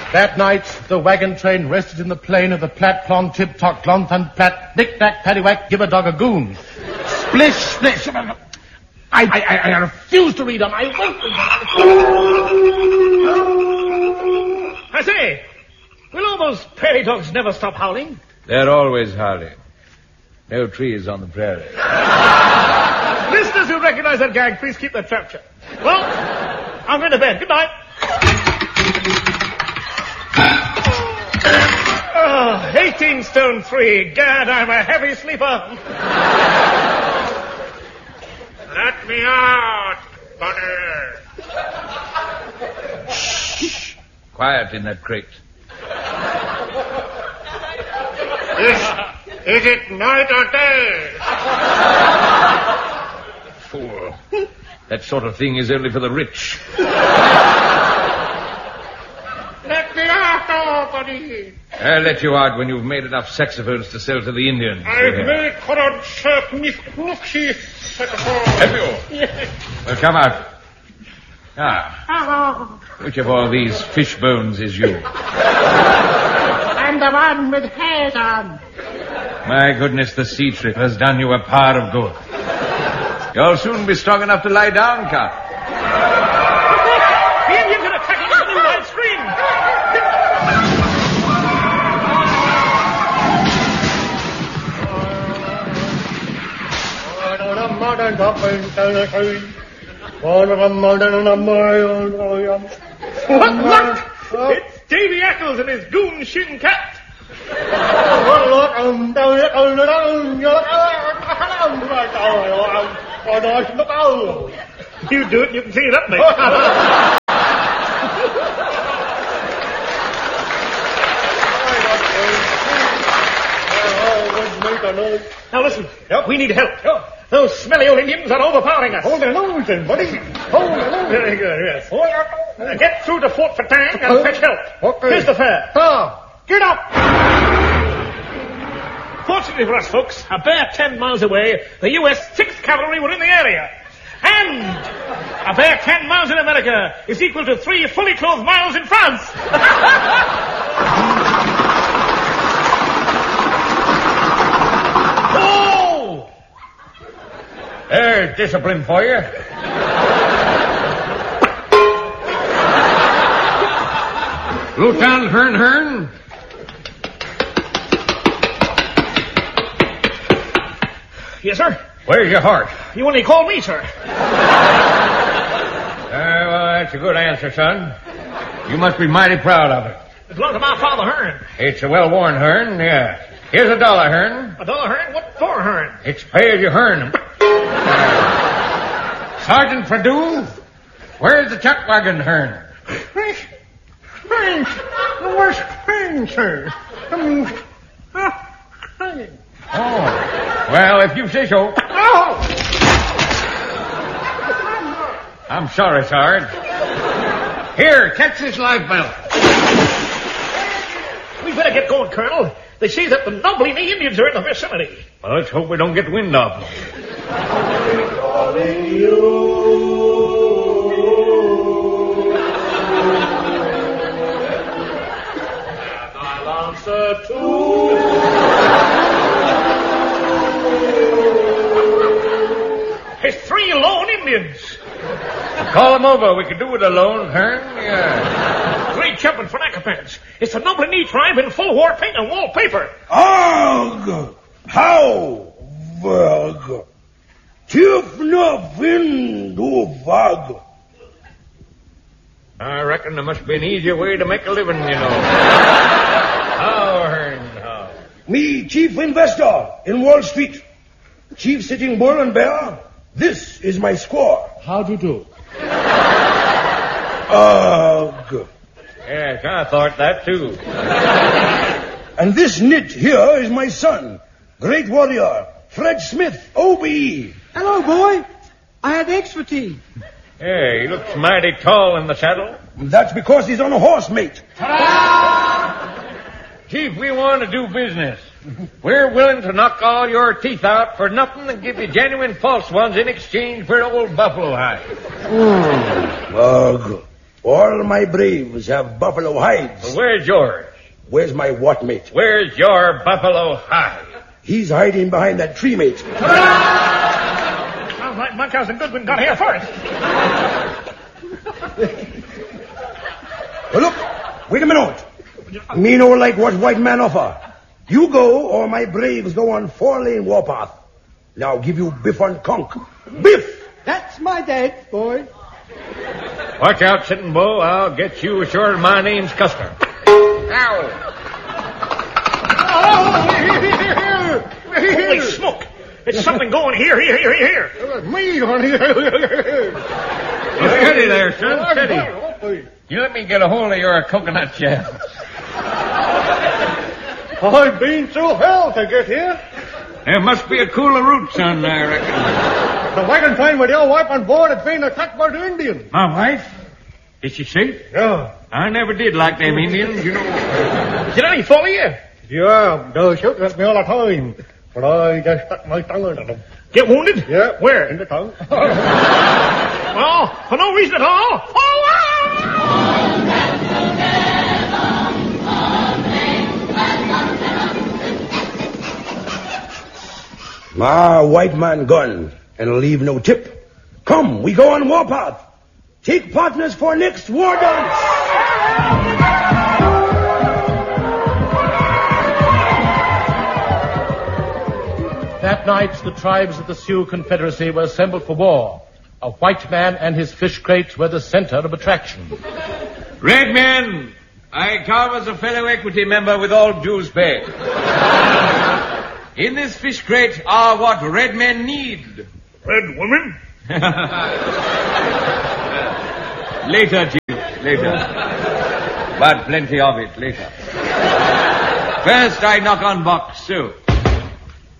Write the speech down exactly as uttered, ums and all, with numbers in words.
That night, the wagon train rested in the plain of the Platte, Plon, Tip, Tock, Glon, Thun, Platte, Knick, Knack, Paddywhack, give a dog a goon. Splish, splish. I, I, I refuse to read on. I won't read. I say, will all those prairie dogs never stop howling? They're always howling. No trees on the prairie. Listeners who recognize that gag, please keep that trap shut. Well, I'm going to bed. Good night. Oh, eighteen stone three. Gad, I'm a heavy sleeper. Let me out, Bunny. Shh. Quiet in that crate. Is, is it night or day? Fool. That sort of thing is only for the rich. Let me out, oh, Bunny. I'll let you out when you've made enough saxophones to sell to the Indians. I've made current shirt nicht Luxi saxophone. Have you? Yes. Well, come out. Ah. Which of all these fish bones is you? I'm the one with hair on. My goodness, the sea trip has done you a power of good. You'll soon be strong enough to lie down, Cap. The Indians are attacking us in my screen. What? What? It's Davy Eccles and his goon Shin Cat. You do it, you can clean it up, mate. Now listen, yep. We need help. Yep. Those smelly old Indians are overpowering us. Hold their nose then, buddy. Hold their nose. Very good, yes. Uh, get through to Fort Fatang and fetch help. Okay. Here's the fare. Ah. Get up! Fortunately for us folks, a bare ten miles away, the U S sixth Cavalry were in the area. And a bare ten miles in America is equal to three fully clothed miles in France. Oh! There's discipline for you. Lieutenant Hearn Hearn. Yes, sir? Where's your heart? You only called me, sir. Uh, well, that's a good answer, son. You must be mighty proud of it. It belonged to my father, Hearn. It's a well-worn Hearn, yeah. Here's a dollar, Hearn. A dollar, Hearn? What for, Hearn? It's pay as you Hearn. Sergeant Perdue, where's the chuck wagon, Hearn? French. French. The worst French, sir. Um, uh, Oh. Well, if you say so. oh! I'm sorry, Sarge. Here, catch this life belt. We better get going, Colonel. They say that the Noblini Indians are in the vicinity. Well, let's hope we don't get wind of them. Calling you. And I'll answer too. It's three lone Indians. Call them over. We could do it alone, Hearn. Yeah. Great jumping for Nakapans. It's the Noblini tribe in full war paint and wallpaper. Ag! How? Vag! Tifna vind du vag! I reckon there must be an easier way to make a living, you know. How, Hearn, how? Me chief investor in Wall Street. Chief Sitting Bull and Bear. This is my score. How do you do? Ugh. Yes, I thought that too. And this nit here is my son, great warrior, Fred Smith, O B E. Hello, boy. I had eggs for tea. Hey, he looks mighty tall in the saddle. That's because he's on a horse, mate. Chief, we want to do business. We're willing to knock all your teeth out for nothing and give you genuine false ones in exchange for old buffalo hide. Mm. Ugh. All my braves have buffalo hides. Well, where's yours? Where's my what mate? Where's your buffalo hide? He's hiding behind that tree, mate. Sounds like Munchausen Goodwin got here first. Well, look, wait a minute. Me no like what white man offer. You go, or my braves go on four-lane warpath. Now give you Biff and Conk. Biff! That's my dad, boy. Watch out, Sitting Bull. I'll get you as sure as my name's Custer. Ow! Holy smoke! There's something going here, here, here, here. Me on here. Steady there, son. Steady. You let me get a hold of your coconut shells. I've been through hell to get here. There must be a cooler route, son, I reckon. The wagon train with your wife on board had been attacked by the Indians. My wife? Is she safe? Yeah. I never did like them Indians, you know. Did any follow you? Yeah, they shoot at me all the time. But I just stuck my tongue into them. Get wounded? Yeah. Where? In the tongue. Well, for no reason at all. Oh, Ma, white man gun, and leave no tip. Come, we go on warpath. Take partners for next war dance. That night, the tribes of the Sioux Confederacy were assembled for war. A white man and his fish crate were the center of attraction. Red men, I come as a fellow equity member with all dues paid. In this fish crate are what red men need. red women? Later, Jim, later. But plenty of it later. First, I knock on Box Sioux.